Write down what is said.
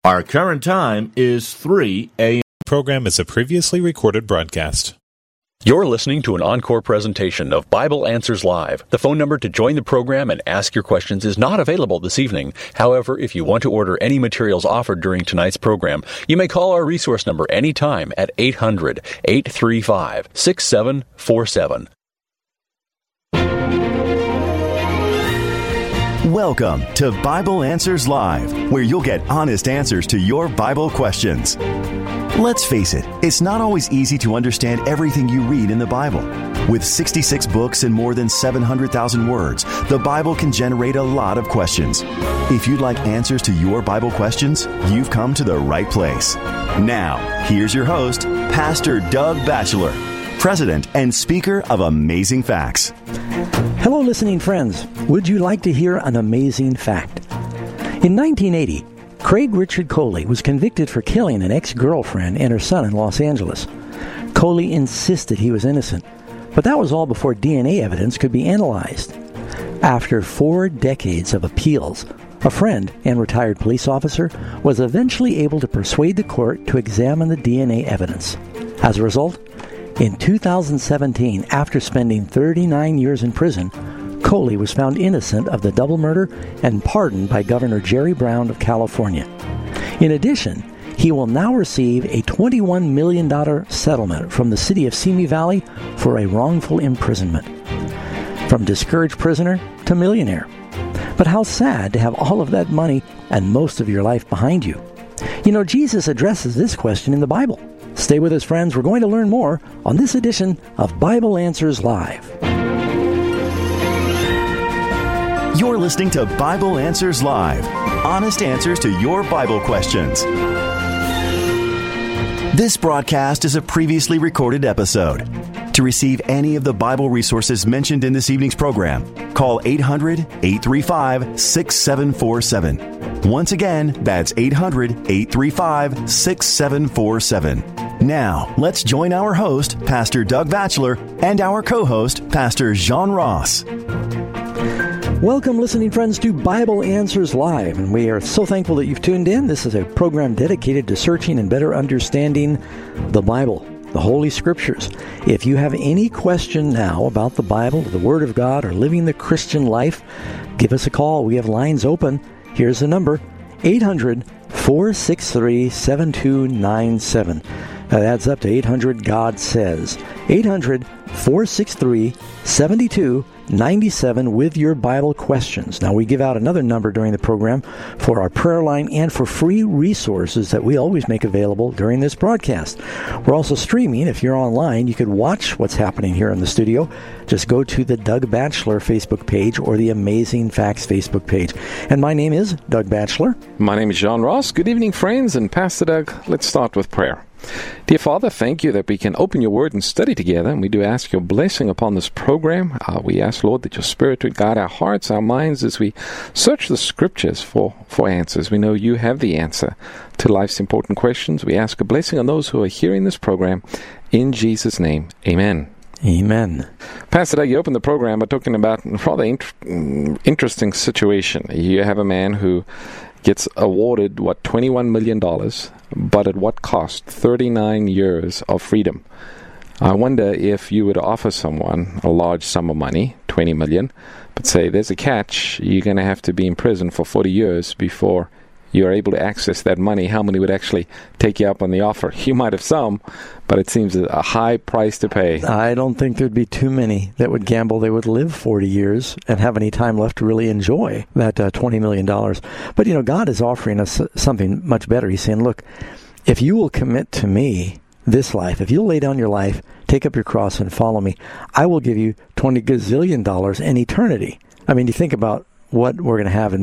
Our current time is 3 a.m. Program is a previously recorded broadcast. You're listening to an encore presentation of Bible Answers Live. The phone number to join the program and ask your questions is not available this evening. However, if you want to order any materials offered during tonight's program, you may call our resource number anytime at 800-835-6747. Welcome to Bible Answers Live, where you'll get honest answers to your Bible questions. Let's face it, it's not always easy to understand everything you read in the Bible. With 66 books and more than 700,000 words, the Bible can generate a lot of questions. If you'd like answers to your Bible questions, you've come to the right place. Now, here's your host, Pastor Doug Batchelor, President and Speaker of Amazing Facts. Hello, listening friends. Would you like to hear an amazing fact? In 1980, Craig Richard Coley was convicted for killing an ex-girlfriend and her son in Los Angeles. Coley insisted he was innocent, but that was all before DNA evidence could be analyzed. After 4 decades of appeals, a friend and retired police officer was eventually able to persuade the court to examine the DNA evidence. As a result, in 2017, after spending 39 years in prison, Coley was found innocent of the double murder and pardoned by Governor Jerry Brown of California. In addition, he will now receive a $21 million settlement from the city of Simi Valley for a wrongful imprisonment. From discouraged prisoner to millionaire. But how sad to have all of that money and most of your life behind you. You know, Jesus addresses this question in the Bible. Stay with us, friends. We're going to learn more on this edition of Bible Answers Live. You're listening to Bible Answers Live, honest answers to your Bible questions. This broadcast is a previously recorded episode. To receive any of the Bible resources mentioned in this evening's program, call 800-835-6747. Once again, that's 800-835-6747. Now, let's join our host, Pastor Doug Batchelor, and our co-host, Pastor John Ross. Welcome, listening friends, to Bible Answers Live, and we are so thankful that you've tuned in. This is a program dedicated to searching and better understanding the Bible, the Holy Scriptures. If you have any question now about the Bible, the Word of God, or living the Christian life, give us a call. We have lines open. Here's the number, 800-463-7297. That adds up to 800 God Says. 800-463-7297 with your Bible questions. Now, we give out another number during the program for our prayer line and for free resources that we always make available during this broadcast. We're also streaming. If you're online, you could watch what's happening here in the studio. Just go to the Doug Batchelor Facebook page or the Amazing Facts Facebook page. And my name is Doug Batchelor. My name is John Ross. Good evening, friends. And Pastor Doug, let's start with prayer. Dear Father, thank you that we can open your word and study together, and we do ask your blessing upon this program. We ask, Lord, that your Spirit would guide our hearts, our minds, as we search the Scriptures for answers. We know you have the answer to life's important questions. We ask a blessing on those who are hearing this program. In Jesus' name, amen. Amen. Pastor Doug, you opened the program by talking about a rather interesting situation. You have a man who gets awarded, $21 million, but at what cost? 39 years of freedom. I wonder if you would offer someone a large sum of money, $20 million, but say there's a catch, you're going to have to be in prison for 40 years before you're able to access that money. How many would actually take you up on the offer? You might have some, but it seems a high price to pay. I don't think there'd be too many that would gamble they would live 40 years and have any time left to really enjoy that $20 million. But, you know, God is offering us something much better. He's saying, look, if you will commit to me this life, if you'll lay down your life, take up your cross and follow me, I will give you $20 gazillion in eternity. I mean, you think about what we're going to have in